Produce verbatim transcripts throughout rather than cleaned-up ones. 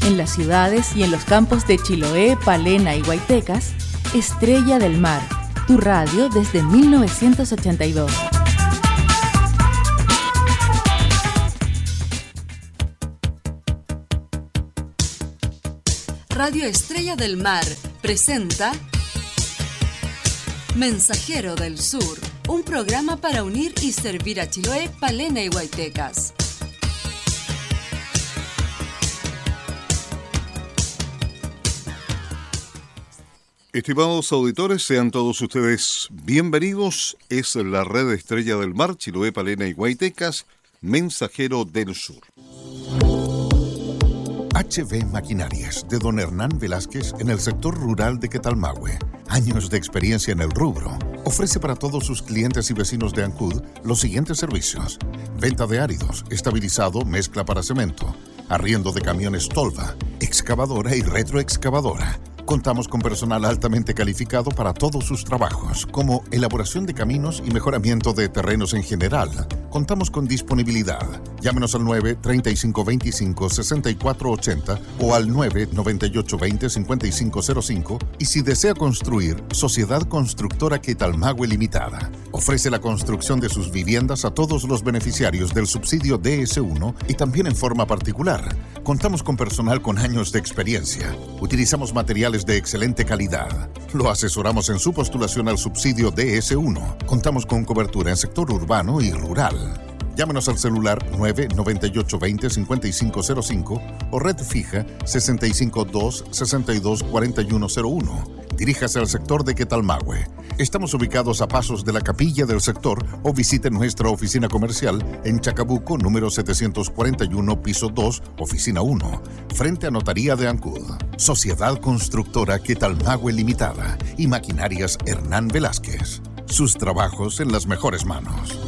En las ciudades y en los campos de Chiloé, Palena y Guaytecas, Estrella del Mar, tu radio desde mil novecientos ochenta y dos. Radio Estrella del Mar presenta Mensajero del Sur, un programa para unir y servir a Chiloé, Palena y Guaytecas. Estimados auditores, sean todos ustedes bienvenidos. Es la red Estrella del Mar, Chiloé, Palena y Guaytecas, Mensajero del Sur. H B Maquinarias, de don Hernán Velázquez, en el sector rural de Quetalmahue. Años de experiencia en el rubro. Ofrece para todos sus clientes y vecinos de Ancud los siguientes servicios: venta de áridos, estabilizado, mezcla para cemento, arriendo de camiones Tolva, excavadora y retroexcavadora. Contamos con personal altamente calificado para todos sus trabajos, como elaboración de caminos y mejoramiento de terrenos en general. Contamos con disponibilidad. Llámenos al nueve, treinta y cinco veinticinco, sesenta y cuatro ochenta o al nueve, noventa y ocho veinte, cincuenta y cinco cero cinco. Y si desea construir, Sociedad Constructora Quetalmahue Limitada. Ofrece la construcción de sus viviendas a todos los beneficiarios del subsidio D S uno y también en forma particular. Contamos con personal con años de experiencia. Utilizamos materiales de excelente calidad. Lo asesoramos en su postulación al subsidio D S uno. Contamos con cobertura en sector urbano y rural. Llámenos al celular nueve, noventa y ocho veinte, cincuenta y cinco cero cinco o red fija sesenta y cinco dos, sesenta y dos, cuarenta y uno cero uno. Diríjase al sector de Quetalmahue. Estamos ubicados a pasos de la capilla del sector o visite nuestra oficina comercial en Chacabuco, número setecientos cuarenta y uno, piso dos, oficina uno, frente a Notaría de Ancud. Sociedad Constructora Quetalmahue Limitada y Maquinarias Hernán Velázquez. Sus trabajos en las mejores manos.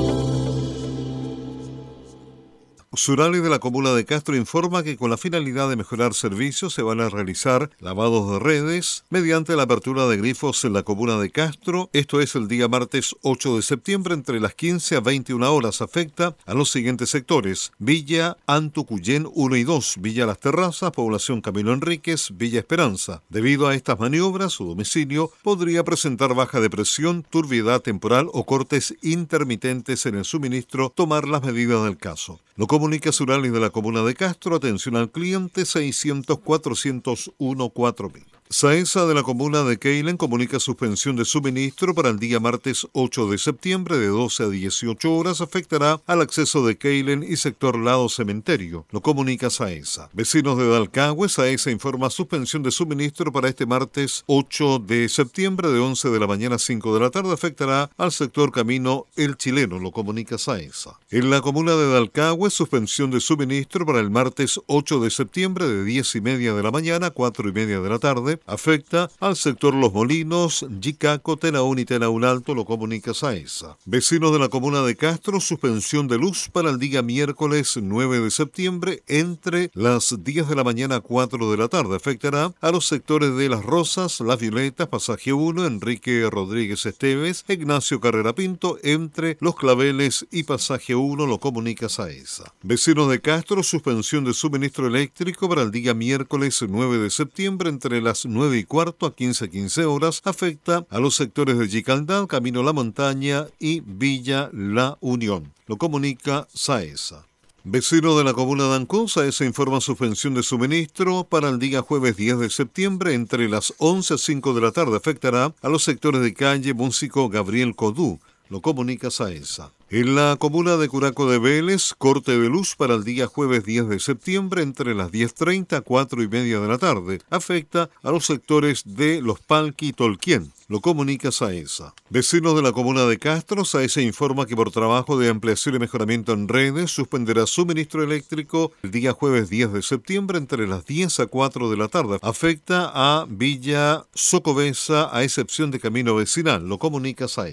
Surali de la comuna de Castro informa que con la finalidad de mejorar servicios se van a realizar lavados de redes mediante la apertura de grifos en la comuna de Castro. Esto es el día martes ocho de septiembre entre las quince a veintiuna horas. Afecta a los siguientes sectores: Villa Antucuyén uno y dos, Villa Las Terrazas, Población Camilo Enríquez, Villa Esperanza. Debido a estas maniobras, su domicilio podría presentar baja de presión, turbiedad temporal o cortes intermitentes en el suministro. Tomar las medidas del caso. Lo comunica Surali de la comuna de Castro. Atención al cliente seiscientos, cuatrocientos uno, cuatro mil. SAESA de la comuna de Keilen comunica suspensión de suministro para el día martes ocho de septiembre de doce a dieciocho horas. Afectará al acceso de Keilen y sector Lado Cementerio. Lo comunica SAESA. Vecinos de Dalcahue, SAESA informa suspensión de suministro para este martes ocho de septiembre de once de la mañana a cinco de la tarde. Afectará al sector Camino El Chileno. Lo comunica SAESA. En la comuna de Dalcahue, suspensión de suministro para el martes ocho de septiembre de diez y media de la mañana a cuatro y media de la tarde. Afecta al sector Los Molinos, Yicaco, Tenaún y Tenaún Alto. Lo comunica SAESA. Vecinos de la comuna de Castro, suspensión de luz para el día miércoles nueve de septiembre entre las diez de la mañana a cuatro de la tarde. Afectará a los sectores de Las Rosas, Las Violetas, Pasaje uno, Enrique Rodríguez Esteves, Ignacio Carrera Pinto, entre Los Claveles y Pasaje uno. Lo comunica SAESA. Vecinos de Castro, suspensión de suministro eléctrico para el día miércoles nueve de septiembre entre las nueve y cuarto a quince a quince horas. Afecta a los sectores de Yicaldán, Camino La Montaña y Villa La Unión. Lo comunica SAESA. Vecino de la comuna de Ancud, SAESA informa suspensión de suministro para el día jueves diez de septiembre entre las once a cinco de la tarde. Afectará a los sectores de calle Músico Gabriel Codú. Lo comunica SAESA. En la comuna de Curaco de Vélez, corte de luz para el día jueves diez de septiembre entre las diez treinta a cuatro y media de la tarde. Afecta a los sectores de Los Palqui y Tolquien. Lo comunica SAESA. Vecinos de la comuna de Castro, SAESA informa que por trabajo de ampliación y mejoramiento en redes suspenderá suministro eléctrico el día jueves diez de septiembre entre las diez a cuatro de la tarde. Afecta a Villa Socobesa a excepción de Camino Vecinal. Lo comunica SAESA.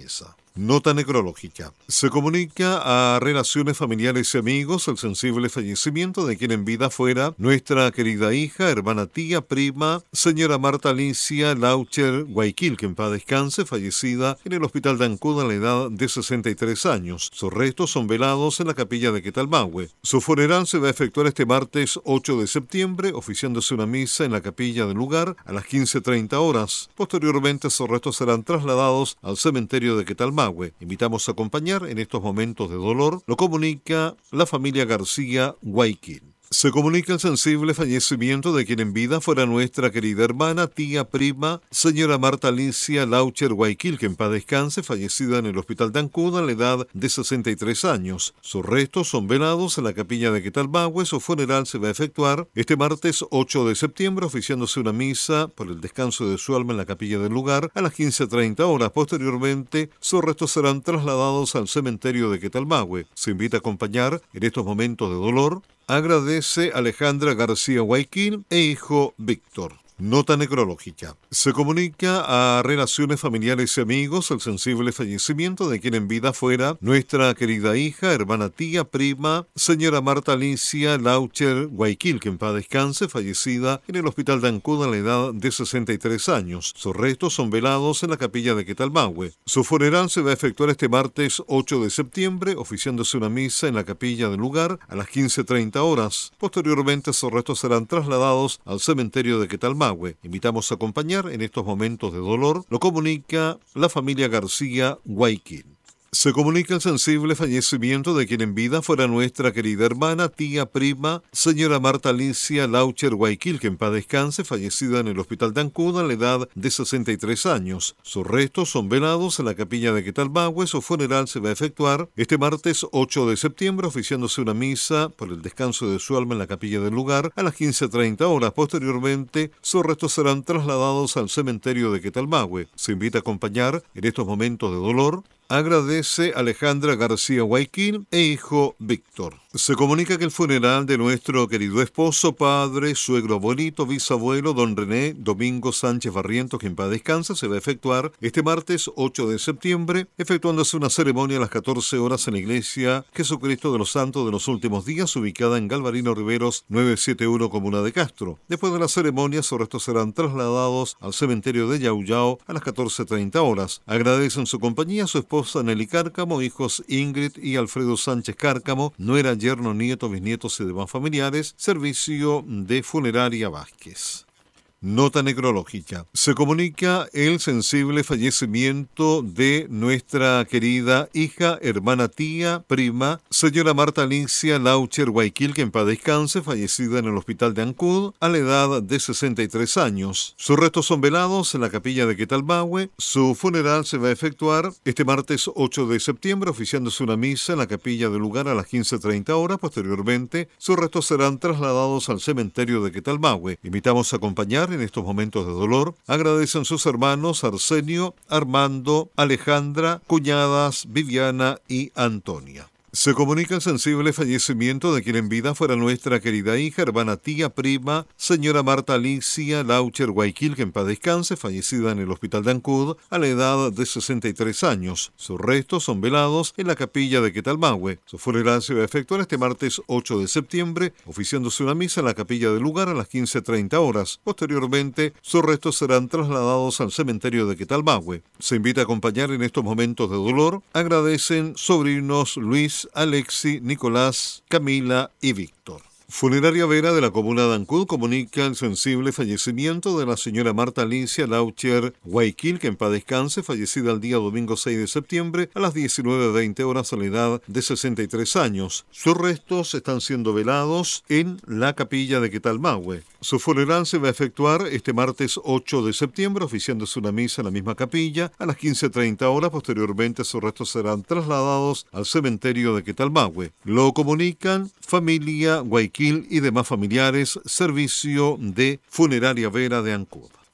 Nota necrológica. Se comunica a relaciones familiares y amigos el sensible fallecimiento de quien en vida fuera nuestra querida hija, hermana, tía, prima, señora Marta Alicia Laucher Guayquil, que en paz descanse, fallecida en el hospital de Ancud a la edad de sesenta y tres años. Sus restos son velados en la capilla de Quetalmahue. Su funeral se va a efectuar este martes ocho de septiembre, oficiándose una misa en la capilla del lugar a las quince treinta horas. Posteriormente, sus restos serán trasladados al cementerio de Quetalmahue. Invitamos a acompañar en estos momentos de dolor, lo comunica la familia García Guayquil. Se comunica el sensible fallecimiento de quien en vida fuera nuestra querida hermana, tía, prima, señora Marta Alicia Laucher Guayquil, que en paz descanse, fallecida en el hospital de Ancud a la edad de sesenta y tres años. Sus restos son velados en la capilla de Quetalmahue. Su funeral se va a efectuar este martes ocho de septiembre, oficiándose una misa por el descanso de su alma en la capilla del lugar a las quince treinta horas. Posteriormente, sus restos serán trasladados al cementerio de Quetalmahue. Se invita a acompañar en estos momentos de dolor. Agradece Alejandra García Guayquil e hijo Víctor. Nota necrológica. Se comunica a relaciones familiares y amigos el sensible fallecimiento de quien en vida fuera nuestra querida hija, hermana, tía, prima, señora Marta Alicia Laucher Guayquil, que en paz descanse, fallecida en el hospital de Ancud a la edad de sesenta y tres años. Sus restos son velados en la capilla de Quetalmahue. Su funeral se va a efectuar este martes ocho de septiembre, oficiándose una misa en la capilla del lugar a las quince treinta horas. Posteriormente, sus restos serán trasladados al cementerio de Quetalmahue. Invitamos a acompañar en estos momentos de dolor, lo comunica la familia García Guayquil. Se comunica el sensible fallecimiento de quien en vida fuera nuestra querida hermana, tía, prima, señora Marta Alicia Laucher Guayquil, que en paz descanse, fallecida en el hospital de Ancud a la edad de sesenta y tres años. Sus restos son velados en la capilla de Quetalmahue. Su funeral se va a efectuar este martes ocho de septiembre, oficiándose una misa por el descanso de su alma en la capilla del lugar a las quince treinta horas. Posteriormente, sus restos serán trasladados al cementerio de Quetalmahue. Se invita a acompañar en estos momentos de dolor. Agradece Alejandra García Guayquil e hijo Víctor. Se comunica que el funeral de nuestro querido esposo, padre, suegro, abuelito, bisabuelo, don René Domingo Sánchez Barrientos, que en paz descansa, se va a efectuar este martes ocho de septiembre, efectuándose una ceremonia a las catorce horas en la iglesia Jesucristo de los Santos de los Últimos Días, ubicada en Galvarino Riveros novecientos setenta y uno, comuna de Castro. Después de la ceremonia, sus restos serán trasladados al cementerio de Yauyao a las catorce treinta horas. Agradecen su compañía a su esposo Nelly Cárcamo, hijos Ingrid y Alfredo Sánchez Cárcamo, nuera, yerno, nieto, bisnietos y demás familiares. Servicio de Funeraria Vázquez. Nota necrológica. Se comunica el sensible fallecimiento de nuestra querida hija, hermana, tía, prima, señora Marta Alicia Laucher Guayquil, que en paz descanse, fallecida en el hospital de Ancud a la edad de sesenta y tres años. Sus restos son velados en la capilla de Quetalmahue. Su funeral se va a efectuar este martes ocho de septiembre, oficiándose una misa en la capilla del lugar a las quince treinta horas. Posteriormente, sus restos serán trasladados al cementerio de Quetalmahue. Invitamos a acompañar en estos momentos de dolor. Agradecen sus hermanos Arsenio, Armando, Alejandra, cuñadas Viviana y Antonia. Se comunica el sensible fallecimiento de quien en vida fuera nuestra querida hija, hermana, tía, prima, señora Marta Alicia Laucher Guayquil, que en paz descanse, fallecida en el hospital de Ancud a la edad de sesenta y tres años. Sus restos son velados en la capilla de Quetalmahue. Su funeral se va a efectuar este martes ocho de septiembre, oficiándose una misa en la capilla del lugar a las quince treinta horas. Posteriormente, sus restos serán trasladados al cementerio de Quetalmahue. Se invita a acompañar en estos momentos de dolor. Agradecen sobrinos Luis, Alexi, Nicolás, Camila y Víctor. Funeraria Vera de la comuna de Ancud comunica el sensible fallecimiento de la señora Marta Alicia Laucher Guayquil, que en paz descanse, fallecida el día domingo seis de septiembre a las diecinueve veinte horas a la edad de sesenta y tres años. Sus restos están siendo velados en la capilla de Quetalmahue. Su funeral se va a efectuar este martes ocho de septiembre, oficiándose una misa en la misma capilla a las quince treinta horas. Posteriormente, sus restos serán trasladados al cementerio de Quetalmahue. Lo comunican familia Guayquil y demás familiares. Servicio de Funeraria Vera de Ancud.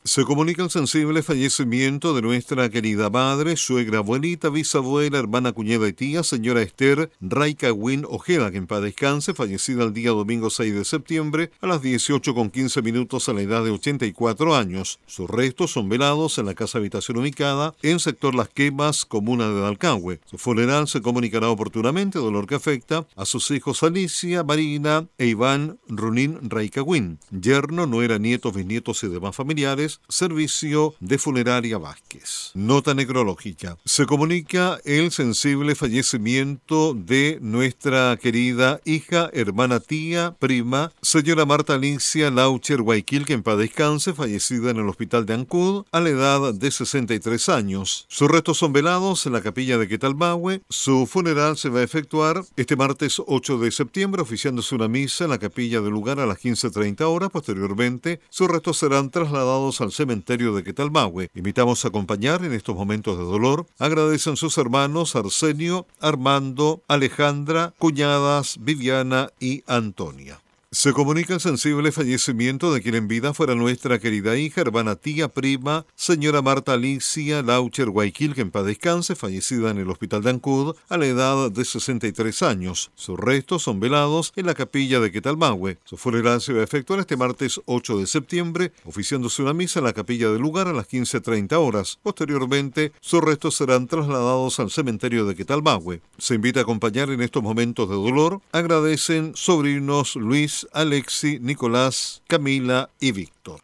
Se comunica el sensible fallecimiento de nuestra querida madre, suegra, abuelita, bisabuela, hermana, cuñada y tía, señora Esther Raikawin Ojeda, que en paz descanse, fallecida el día domingo seis de septiembre a las dieciocho con quince minutos a la edad de ochenta y cuatro años. Sus restos son velados en la casa habitación ubicada en sector Las Quemas, comuna de Dalcahue. Su funeral se comunicará oportunamente, dolor que afecta a sus hijos Alicia, Marina e Iván Runín Raikawin, yerno, nuera, nietos, bisnietos y demás familiares. Servicio de Funeraria Vázquez. Nota necrológica. Se comunica el sensible fallecimiento de nuestra querida hija, hermana, tía, prima, señora Marta Alicia Laucher Guayquil, que en paz descanse, fallecida en el hospital de Ancud a la edad de sesenta y tres años. Sus restos son velados en la capilla de Quetalmahue. Su funeral se va a efectuar este martes ocho de septiembre, oficiándose una misa en la capilla del lugar a las quince treinta horas. Posteriormente, sus restos serán trasladados al cementerio de Quetalmahue. Invitamos a acompañar en estos momentos de dolor. Agradecen sus hermanos Arsenio, Armando, Alejandra, cuñadas Viviana y Antonia. Se comunica el sensible fallecimiento de quien en vida fuera nuestra querida hija, hermana, tía, prima, señora Marta Alicia Laucher Guayquil, que en paz descanse, fallecida en el hospital de Ancud a la edad de sesenta y tres años. Sus restos son velados en la capilla de Quetalmahue. Su funeral se va a efectuar este martes ocho de septiembre, oficiándose una misa en la capilla del lugar a las quince treinta horas. Posteriormente, sus restos serán trasladados al cementerio de Quetalmahue. Se invita a acompañar en estos momentos de dolor. Agradecen sobrinos Luis, Alexi, Nicolás, Camila y Víctor.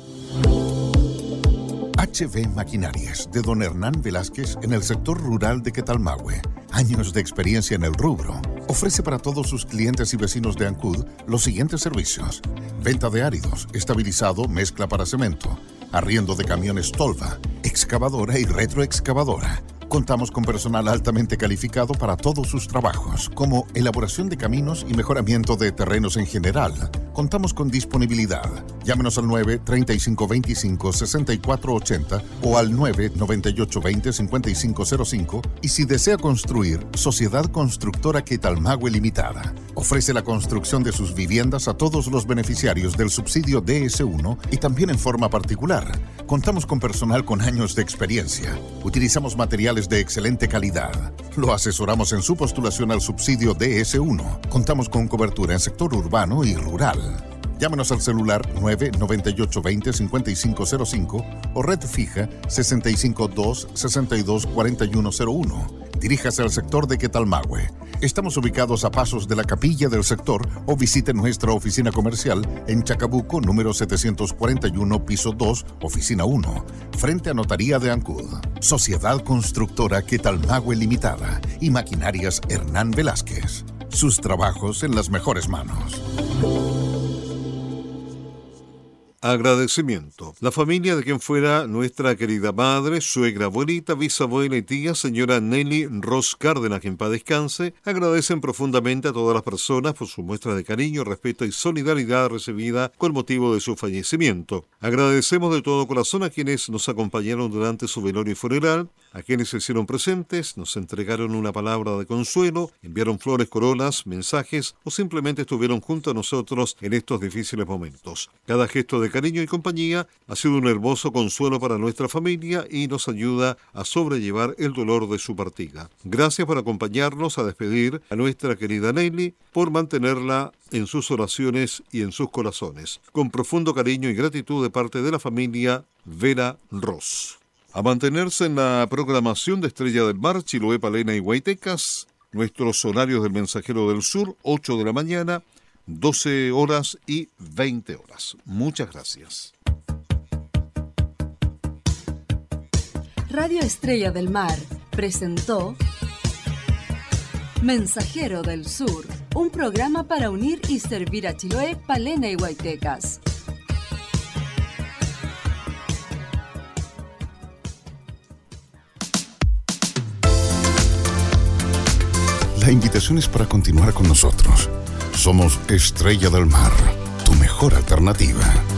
H B Maquinarias, de don Hernán Velázquez, en el sector rural de Quetalmahue. Años de experiencia en el rubro. Ofrece para todos sus clientes y vecinos de Ancud los siguientes servicios: venta de áridos, estabilizado, mezcla para cemento, arriendo de camiones Tolva, excavadora y retroexcavadora. Contamos con personal altamente calificado para todos sus trabajos, como elaboración de caminos y mejoramiento de terrenos en general. Contamos con disponibilidad. Llámenos al nueve, treinta y cinco veinticinco, sesenta y cuatro ochenta o al nueve, noventa y ocho veinte, cincuenta y cinco cero cinco. Y si desea construir, Sociedad Constructora Quetalmahue Limitada ofrece la construcción de sus viviendas a todos los beneficiarios del subsidio D S uno y también en forma particular. Contamos con personal con años de experiencia. Utilizamos materiales de excelente calidad. Lo asesoramos en su postulación al subsidio D S uno. Contamos con cobertura en sector urbano y rural. Llámenos al celular nueve, noventa y ocho veinte, cincuenta y cinco cero cinco o red fija sesenta y cinco dos, sesenta y dos, cuarenta y uno cero uno. Diríjase al sector de Quetalmahue. Estamos ubicados a pasos de la capilla del sector o visite nuestra oficina comercial en Chacabuco, número setecientos cuarenta y uno, piso dos, oficina uno, frente a Notaría de Ancud. Sociedad Constructora Quetalmahue Limitada y Maquinarias Hernán Velázquez. Sus trabajos en las mejores manos. Agradecimiento. La familia de quien fuera nuestra querida madre, suegra, abuelita, bisabuela y tía, señora Nelly Ros Cárdenas, que en paz descanse, agradecen profundamente a todas las personas por su muestra de cariño, respeto y solidaridad recibida con motivo de su fallecimiento. Agradecemos de todo corazón a quienes nos acompañaron durante su velorio y funeral, a quienes se hicieron presentes, nos entregaron una palabra de consuelo, enviaron flores, coronas, mensajes o simplemente estuvieron junto a nosotros en estos difíciles momentos. Cada gesto de cariño y compañía ha sido un hermoso consuelo para nuestra familia y nos ayuda a sobrellevar el dolor de su partida. Gracias por acompañarnos a despedir a nuestra querida Nelly, por mantenerla en sus oraciones y en sus corazones. Con profundo cariño y gratitud de parte de la familia Vera Ros. A mantenerse en la programación de Estrella del Mar, Chiloé, Palena y Guaytecas, nuestros horarios del Mensajero del Sur, ocho de la mañana, doce horas y veinte horas. Muchas gracias. Radio Estrella del Mar presentó Mensajero del Sur, un programa para unir y servir a Chiloé, Palena y Guaytecas. La invitación es para continuar con nosotros. Somos Estrella del Mar, tu mejor alternativa.